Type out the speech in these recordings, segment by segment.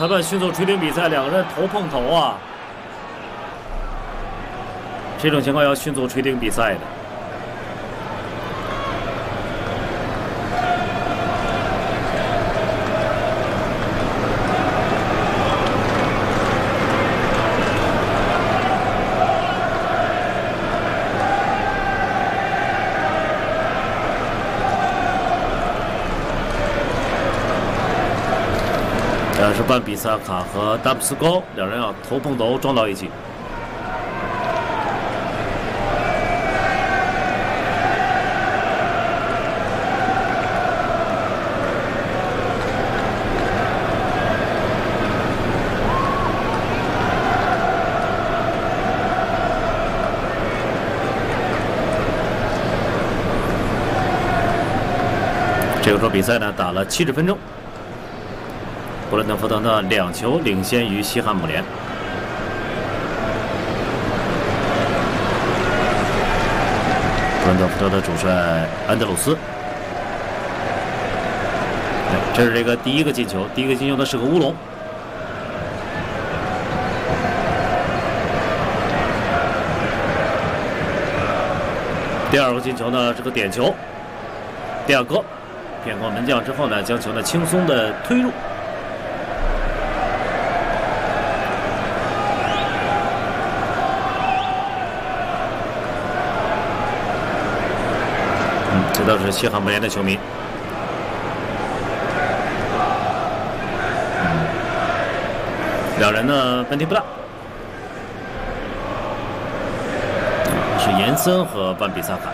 裁判迅速吹停比赛，两个人头碰头啊！这种情况要迅速吹停比赛的。是班比萨卡和达姆斯高两人要头碰头撞到一起。这个比赛呢打了70分钟。布伦特福德呢2球领先于西汉姆联。布伦特福德的主帅安德鲁斯，这是这个第一个进球，第一个进球呢是个乌龙。第二个进球呢是个点球，第二个骗过门将之后呢，将球呢轻松的推入。这都是西汉姆联的球迷。两人呢问题不大，是延森和班比萨卡。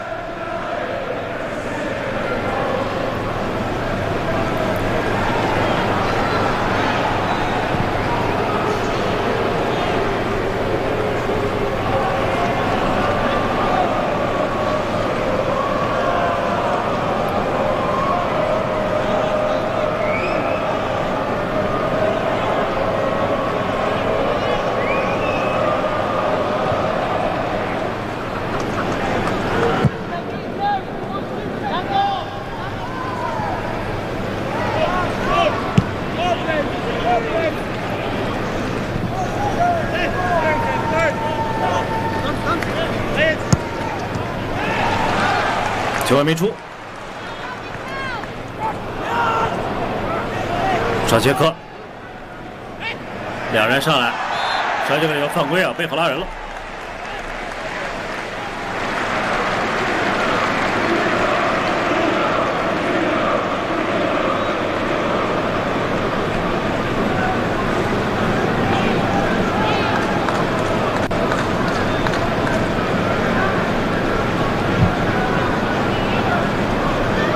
球还没出，绍切科，两人上来，绍切科有犯规啊，被荷兰人了。